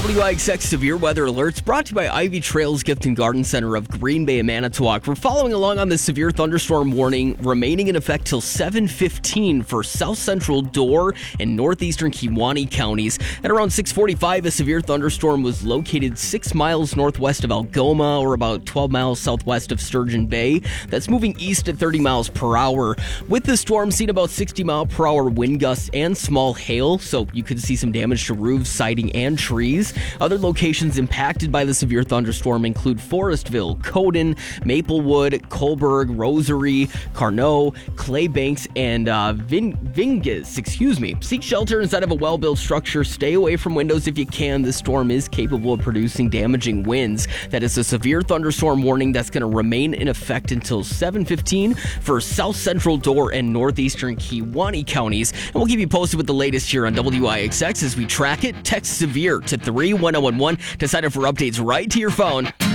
WIXX Severe Weather Alerts brought to you by Ivy Trails Gift and Garden Center of Green Bay and Manitowoc. We're following along on the severe thunderstorm warning remaining in effect till 7:15 for south central Dorr and northeastern Kewaunee counties. At around 6:45, a severe thunderstorm was located 6 miles northwest of Algoma or about 12 miles southwest of Sturgeon Bay. That's moving east at 30 miles per hour. With the storm, seen about 60 mile per hour wind gusts and small hail, so you could see some damage to roofs, siding, and trees. Other locations impacted by the severe thunderstorm include Forestville, Coden, Maplewood, Coburg, Rosary, Carnot, Claybanks, and Vinges. Seek shelter inside of a well-built structure. Stay away from windows if you can. This storm is capable of producing damaging winds. That is a severe thunderstorm warning that's going to remain in effect until 7:15 for south central Dorr and northeastern Kewaunee counties. And we'll keep you posted with the latest here on WIXX as we track it. Text SEVERE to 31011 to sign up for updates right to your phone.